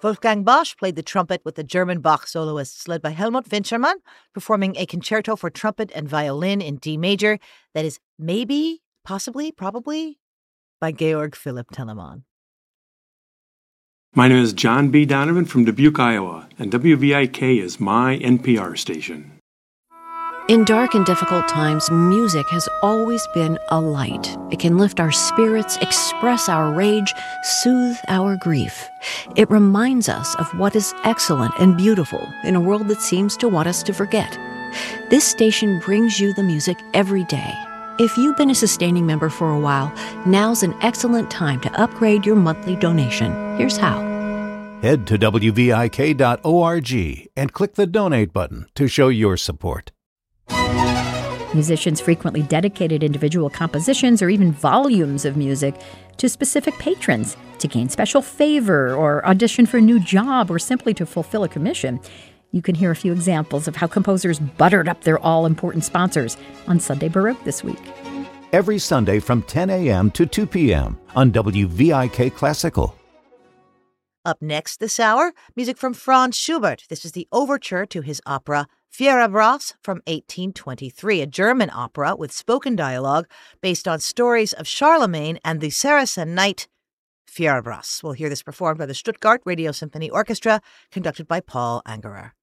Wolfgang Bosch played the trumpet with the German Bach soloists led by Helmut Wintermann, performing a concerto for trumpet and violin in D major that is maybe, possibly, probably by Georg Philipp Telemann. My name is John B. Donovan from Dubuque, Iowa, and WVIK is my NPR station. In dark and difficult times, music has always been a light. It can lift our spirits, express our rage, soothe our grief. It reminds us of what is excellent and beautiful in a world that seems to want us to forget. This station brings you the music every day. If you've been a sustaining member for a while, now's an excellent time to upgrade your monthly donation. Here's how. Head to WVIK.org and click the donate button to show your support. Musicians frequently dedicated individual compositions or even volumes of music to specific patrons to gain special favor or audition for a new job or simply to fulfill a commission. You can hear a few examples of how composers buttered up their all-important sponsors on Sunday Baroque this week. Every Sunday from 10 a.m. to 2 p.m. on WVIK Classical. Up next this hour, music from Franz Schubert. This is the overture to his opera Fierabras from 1823, a German opera with spoken dialogue based on stories of Charlemagne and the Saracen knight Fierabras. We'll hear this performed by the Stuttgart Radio Symphony Orchestra, conducted by Paul Angerer.